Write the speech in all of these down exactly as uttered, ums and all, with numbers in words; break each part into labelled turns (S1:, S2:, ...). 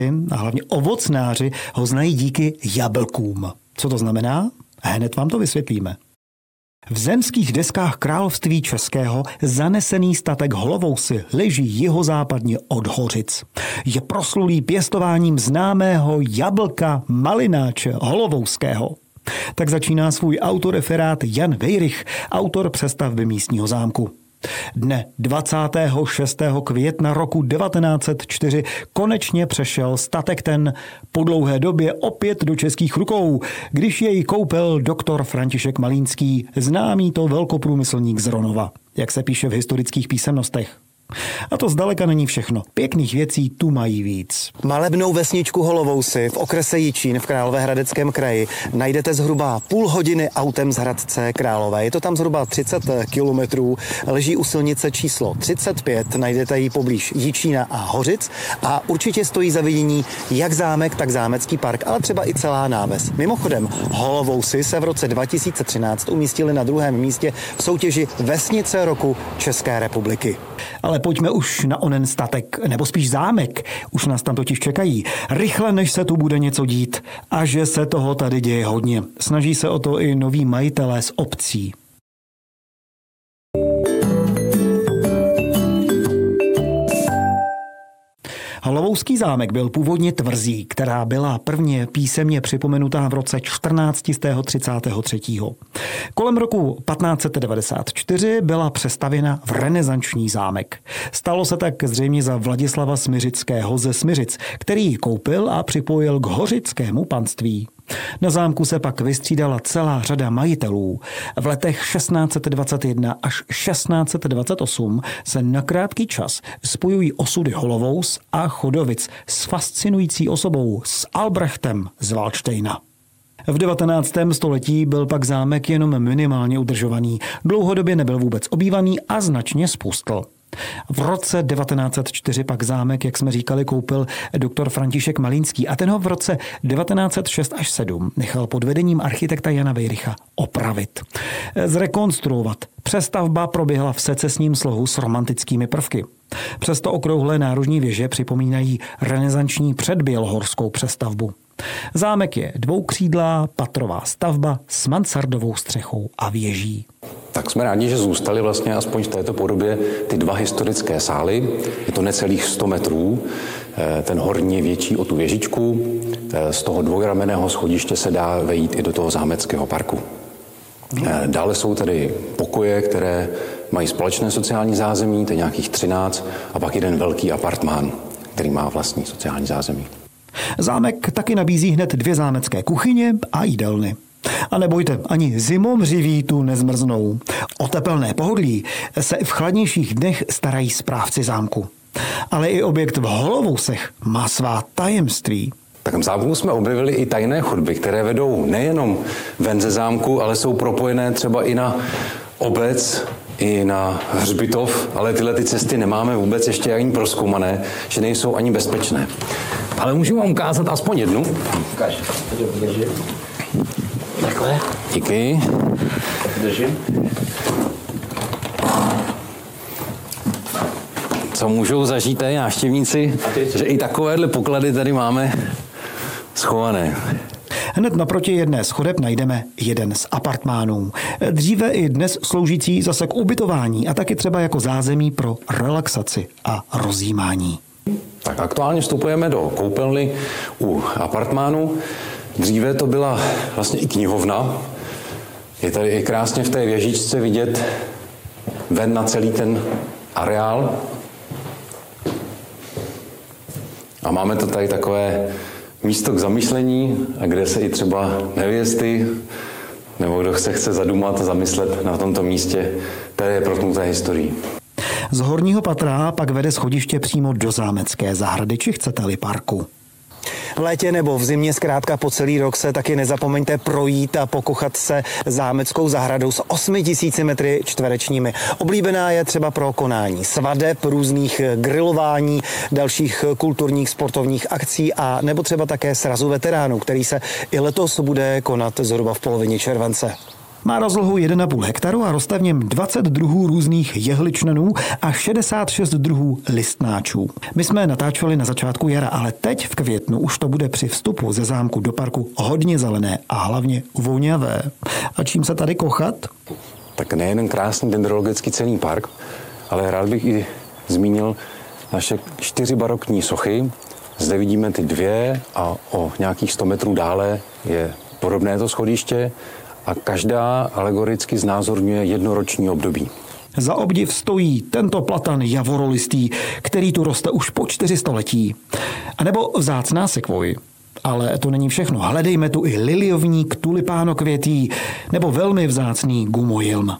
S1: a hlavně ovocnáři ho znají díky jablkům. Co to znamená? Hned vám to vysvětlíme. V zemských deskách království českého zanesený statek Holovousy leží jihozápadně od Hořic. Je proslulý pěstováním známého jablka malináče Holovouského. Tak začíná svůj autoreferát Jan Vejrych, autor přestavby místního zámku. Dne dvacátého šestého května roku devatenáct set čtyři konečně přešel statek ten po dlouhé době opět do českých rukou, když jej koupil doktor František Malínský, známý to velkoprůmyslník z Ronova, jak se píše v historických písemnostech. A to zdaleka není všechno. Pěkných věcí tu mají víc.
S2: Malebnou vesničku Holovousy v okrese Jičín v Královéhradeckém kraji najdete zhruba půl hodiny autem z Hradce Králové. Je to tam zhruba třicet kilometrů, leží u silnice číslo třicet pět, najdete ji poblíž Jičína a Hořic a určitě stojí za vidění jak zámek, tak zámecký park, ale třeba i celá náves. Mimochodem, Holovousy se v roce dva tisíce třináct umístily na druhém místě v soutěži Vesnice roku České republiky.
S1: Ale pojďme už na onen statek, nebo spíš zámek. Už nás tam totiž čekají. Rychle, než se tu bude něco dít. A že se toho tady děje hodně. Snaží se o to i noví majitelé z obcí. Holovouský zámek byl původně tvrzí, která byla prvně písemně připomenutá v roce čtrnáct set třicet tři. Kolem roku patnáct set devadesát čtyři byla přestavěna v renesanční zámek. Stalo se tak zřejmě za Vladislava Smiřického ze Smiřic, který ji koupil a připojil k hořickému panství. Na zámku se pak vystřídala celá řada majitelů. V letech šestnáct set dvacet jedna až šestnáct set dvacet osm se na krátký čas spojují osudy Holovous a Chodovic s fascinující osobou, s Albrechtem z Valdštejna. V devatenáctém století byl pak zámek jenom minimálně udržovaný, dlouhodobě nebyl vůbec obývaný a značně spustl. V roce devatenáct set čtyři pak zámek, jak jsme říkali, koupil doktor František Malínský a ten ho v roce devatenáct set šest až sedm nechal pod vedením architekta Jana Vejricha opravit, zrekonstruovat. Přestavba proběhla v secesním slohu s romantickými prvky. Přesto okrouhlé nárožní věže připomínají renesanční předbělohorskou přestavbu. Zámek je dvoukřídlá patrová stavba s mansardovou střechou a věží.
S3: Tak jsme rádi, že zůstaly vlastně aspoň v této podobě ty dva historické sály. Je to necelých sto metrů. Ten horní je větší o tu věžičku. Z toho dvojramenného schodiště se dá vejít i do toho zámeckého parku. Dále jsou tady pokoje, které mají společné sociální zázemí, to je nějakých třináct, a pak jeden velký apartmán, který má vlastní sociální zázemí.
S1: Zámek taky nabízí hned dvě zámecké kuchyně a jídelny. A nebojte, ani zimomřiví tu nezmrznou. O tepelné pohodlí se v chladnějších dnech starají správci zámku. Ale i objekt v Holovousech má svá tajemství.
S3: Tak v zámku jsme objevili i tajné chodby, které vedou nejenom ven ze zámku, ale jsou propojené třeba i na obec, i na hřbitov, ale tyhle ty cesty nemáme vůbec ještě ani prozkoumané, že nejsou ani bezpečné. Ale můžu vám ukázat aspoň jednu. Ukáž. Takhle. Díky. Držím. Co můžou zažít tady návštěvníci, že i takovéhle poklady tady máme schované.
S1: Hned naproti jedné z chodeb najdeme jeden z apartmánů. Dříve i dnes sloužící zase k ubytování a taky třeba jako zázemí pro relaxaci a rozjímání.
S3: Tak aktuálně vstupujeme do koupelny u apartmánu. Dříve to byla vlastně i knihovna. Je tady i krásně v té věžičce vidět ven na celý ten areál. A máme to tady takové místo k zamyšlení, kde se i třeba nevěsty nebo kdo se chce zadumat a zamyslet na tomto místě, které je protnuté historií.
S1: Z horního patra pak vede schodiště přímo do zámecké zahrady, či chcete-li parku.
S2: V létě nebo v zimě zkrátka po celý rok se taky nezapomeňte projít a pokochat se zámeckou zahradou s osmi tisíci metry čtverečními. Oblíbená je třeba pro konání svadeb, různých grilování, dalších kulturních sportovních akcí a nebo třeba také srazu veteránů, který se i letos bude konat zhruba v polovině července.
S1: Má rozlohu jeden a půl hektaru a roste v něm dvacet druhů různých jehličnanů a šedesát šest druhů listnáčů. My jsme natáčeli na začátku jara, ale teď v květnu už to bude při vstupu ze zámku do parku hodně zelené a hlavně voňavé. A čím se tady kochat?
S3: Tak nejen krásný dendrologický cenný park, ale rád bych i zmínil naše čtyři barokní sochy. Zde vidíme ty dvě a o nějakých sto metrů dále je podobné to schodiště a každá alegoricky znázorňuje jednoroční období.
S1: Za obdiv stojí tento platan javorolistý, který tu roste už po čtyři století. A nebo vzácná sekvoj. Ale to není všechno. Hledejme tu i liliovník, tulipánokvětí nebo velmi vzácný gumojilm.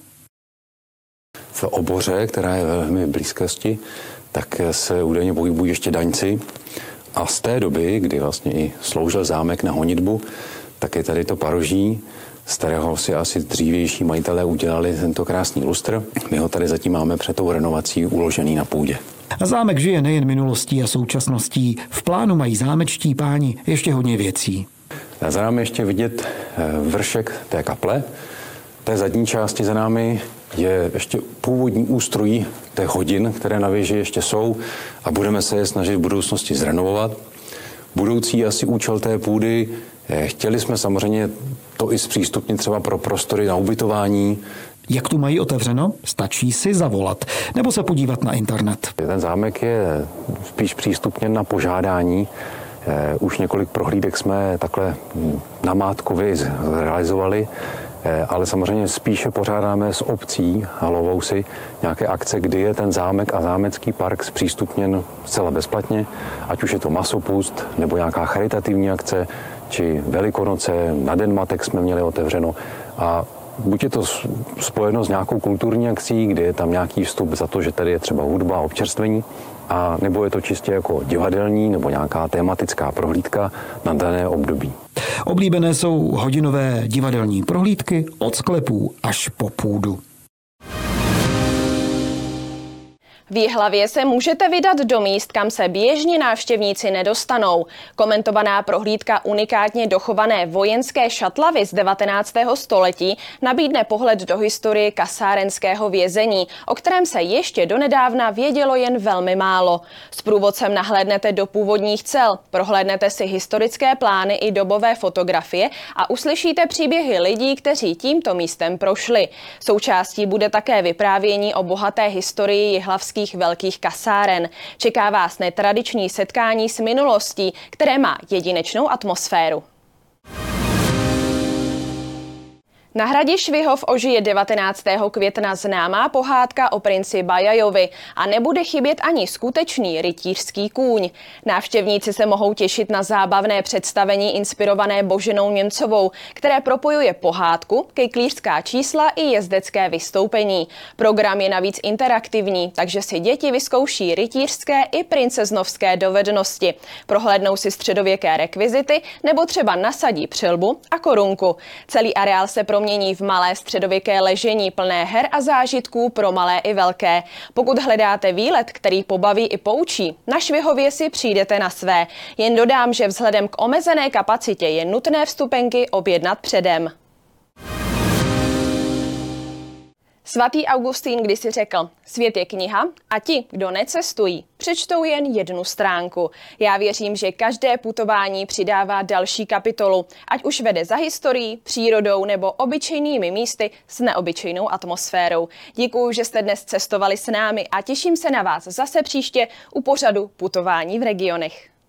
S3: V oboře, která je velmi blízkosti, tak se údajně pohybují ještě daňci. A z té doby, kdy vlastně i sloužil zámek na honitbu, tak je tady to paroží, z kterého si asi dřívější majitelé udělali tento krásný lustr. My ho tady zatím máme před tou renovací uložený na půdě.
S1: A zámek žije nejen minulostí a současností. V plánu mají zámečtí páni ještě hodně věcí.
S3: A za námi ještě vidět vršek té kaple. V té zadní části za námi je ještě původní ústrojí těch hodin, které na věži ještě jsou a budeme se je snažit v budoucnosti zrenovovat. Budoucí asi účel té půdy, chtěli jsme samozřejmě to i zpřístupnit třeba pro prostory na ubytování.
S1: Jak tu mají otevřeno? Stačí si zavolat nebo se podívat na internet.
S3: Ten zámek je spíš přístupněn na požádání. Už několik prohlídek jsme takhle namátkově zrealizovali, ale samozřejmě spíše pořádáme s obcí Halovousy nějaké akce, kdy je ten zámek a zámecký park zpřístupněn zcela bezplatně, ať už je to masopust nebo nějaká charitativní akce, či Velikonoce, na Den matek jsme měli otevřeno a buď je to spojeno s nějakou kulturní akcí, kdy je tam nějaký vstup za to, že tady je třeba hudba a občerstvení, a nebo je to čistě jako divadelní nebo nějaká tematická prohlídka na dané období.
S1: Oblíbené jsou hodinové divadelní prohlídky od sklepů až po půdu.
S4: V Jihlavě se můžete vydat do míst, kam se běžně návštěvníci nedostanou. Komentovaná prohlídka unikátně dochované vojenské šatlavy z devatenáctého století nabídne pohled do historie kasárenského vězení, o kterém se ještě donedávna vědělo jen velmi málo. S průvodcem nahlédnete do původních cel, prohlédnete si historické plány i dobové fotografie a uslyšíte příběhy lidí, kteří tímto místem prošli. Součástí bude také vyprávění o bohaté historii jihlavských velkých kasáren. Čeká vás netradiční setkání s minulostí, které má jedinečnou atmosféru. Na hradě Švihov ožije devatenáctého května známá pohádka o princi Bajajovi a nebude chybět ani skutečný rytířský kůň. Návštěvníci se mohou těšit na zábavné představení inspirované Boženou Němcovou, které propojuje pohádku, kejklířská čísla i jezdecké vystoupení. Program je navíc interaktivní, takže si děti vyzkouší rytířské i princeznovské dovednosti. Prohlédnou si středověké rekvizity nebo třeba nasadí přilbu a korunku. Celý areál se pro mění v malé středověké ležení plné her a zážitků pro malé i velké. Pokud hledáte výlet, který pobaví i poučí, na Švihově si přijdete na své. Jen dodám, že vzhledem k omezené kapacitě je nutné vstupenky objednat předem. Svatý Augustín kdysi řekl, svět je kniha a ti, kdo necestují, přečtou jen jednu stránku. Já věřím, že každé putování přidává další kapitolu, ať už vede za historií, přírodou nebo obyčejnými místy s neobyčejnou atmosférou. Děkuju, že jste dnes cestovali s námi a těším se na vás zase příště u pořadu Putování v regionech.